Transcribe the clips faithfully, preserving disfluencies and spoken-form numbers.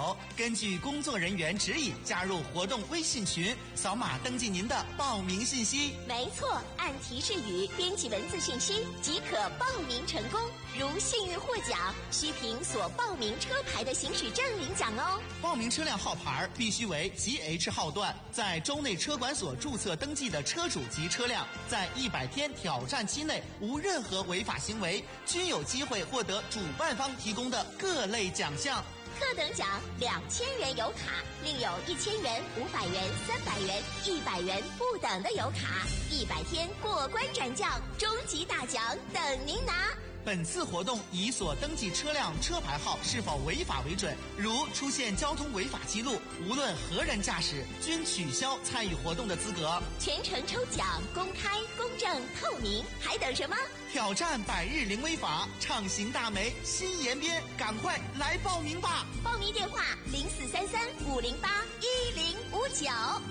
友，根据工作人员指引加入活动微信群，扫码登记您的报名信息。 没错，按提示语编辑文字信息即可报名成功。如幸运获奖，需凭所报名车牌的行驶证领奖哦。 报名车辆号牌必须为 G H 号段，在州内车管所注册登记的车主及车辆，在一百天挑战期内无任何违法行为，均有机会获得主办方提供的各类奖项。 特等奖两千元油卡，另有一千元、五百元、三百元、一百元不等的油卡，一百天过关斩将，终极大奖等您拿。 本次活动以所登记车辆车牌号是否违法为准，如出现交通违法记录，无论何人驾驶，均取消参与活动的资格。 全程抽奖，公开、公正、透明，还等什么？ 挑战百日零违法，畅行大美新延边，赶快来报名吧！ 报名电话零四三三五零八一零五九。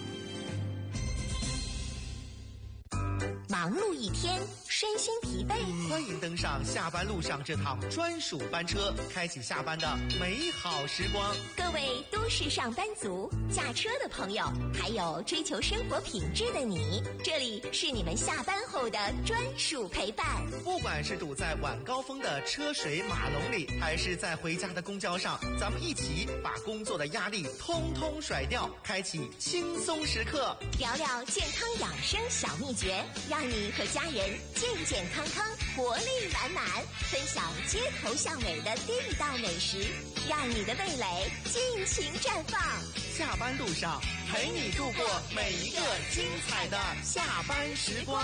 忙碌一天，身心疲惫， 欢迎登上下班路上这趟专属班车，开启下班的美好时光。 各位都市上班族、驾车的朋友，还有追求生活品质的你，这里是你们下班后的专属陪伴。 不管是堵在晚高峰的车水马龙里，还是在回家的公交上，咱们一起把工作的压力通通甩掉，开启轻松时刻， 聊聊健康养生小秘诀，让你和家人健健康康，活力满满，分享街头巷尾的地道美食，让你的味蕾尽情绽放。 下班路上陪你度过每一个精彩的下班时光。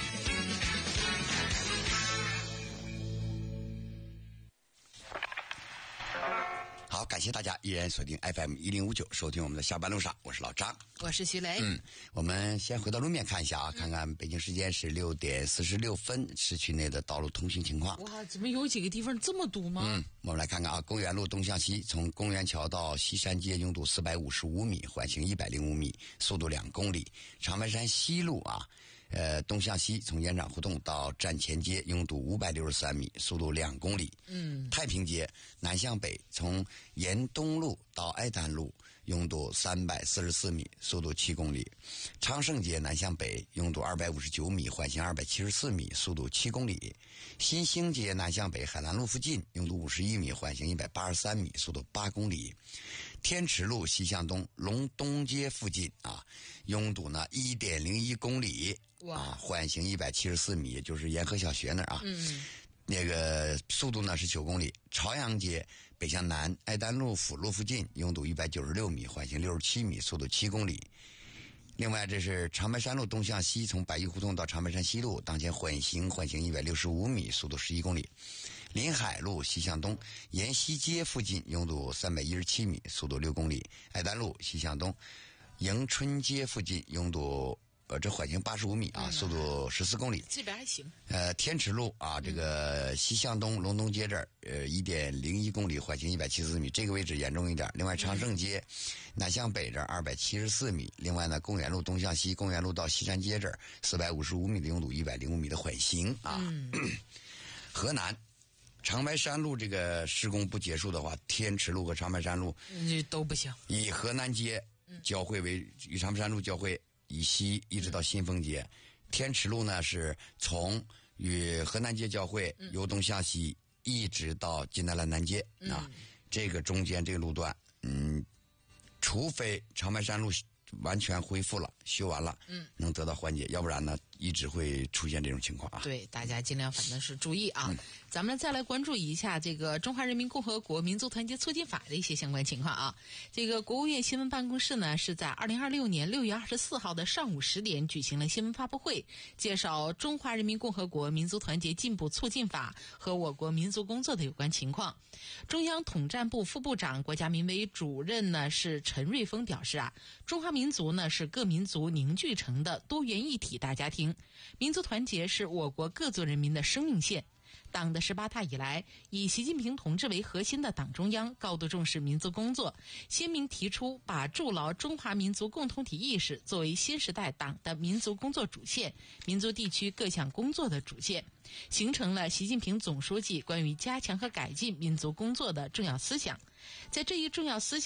好，感谢大家依然锁定 F M 一零五九，收听我们的下班路上，我是老张， 我是徐雷。 嗯，我们先回到路面看一下啊，看看北京时间是六点四十六分，市区内的道路通行情况。 哇，怎么有几个地方这么堵吗？ 嗯，我们来看看啊，公园路东向西，从公园桥到西山街拥堵四百五十五米，缓行一百零五米，速度两公里。长白山西路啊。呃，东向西，从延长胡同到站前街拥堵五百六十三米，速度两公里。 嗯， 太平街南向北，从沿东路到爱丹路拥堵三百四十四米，速度七公里。昌盛街南向北拥堵二百五十九米，缓行二百七十四米，速度七公里。新兴街南向北海南路附近拥堵五十一米，缓行一百八十三米，速度八公里。天池路西向东龙东街附近啊，拥堵呢一点零一公里。啊，缓行一百七十四米，也就是沿河小学那儿啊。 嗯， 那个速度呢是九公里。朝阳街北向南爱丹路辅路附近拥堵一百九十六米，缓行六十七米，速度七公里。另外，这是长白山路东向西，从百亿胡同到长白山西路，当前缓行缓行一百六十五米，速度十一公里。临海路西向东沿西街附近拥堵三百一十七米，速度六公里。爱丹路西向东迎春街附近拥堵。呃，这缓行八十五米啊， 嗯、 速度十四公里。 这边还行。 呃，天池路啊，这个西向东龙东街这儿，呃，一点零一公里，缓行一百七十四米，这个位置严重一点。另外，长盛街、嗯、南向北这儿二百七十四米。另外呢，公园路东向西，公园路到西山街这儿四百五十五米的拥堵，一百零五米的缓行啊。 嗯、 河南长白山路这个施工不结束的话，天池路和长白山路这都不行。 以河南街交汇为与长白山路交汇。以西一直到新丰街，天池路呢是从与河南街交汇，由东向西一直到金达兰南街、 嗯、 啊，这个中间这个路段，嗯，除非长白山路完全恢复了、修完了， 嗯， 能得到缓解，要不然呢，一直会出现这种情况啊。 对，大家尽量反正是注意啊。 嗯、 咱们再来关注一下这个《中华人民共和国民族团结促进法》的一些相关情况啊。这个国务院新闻办公室呢，是在二零二六年六月二十四号的上午十点举行了新闻发布会，介绍《中华人民共和国民族团结进步促进法》和我国民族工作的有关情况。中央统战部副部长、国家民委主任呢是陈瑞峰表示啊，中华民族呢是各民族凝聚成的多元一体大家庭，民族团结是我国各族人民的生命线。党的十八大以来，以习近平同志为核心的党中央高度重视民族工作，鲜明提出把筑牢中华民族共同体意识作为新时代党的民族工作主线、民族地区各项工作的主线，形成了习近平总书记关于加强和改进民族工作的重要思想。在这一重要思想